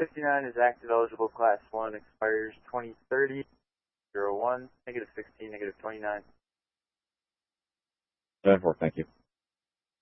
59 is active eligible class 1, expires 2030, 01, -16, -29. 10-4, thank you.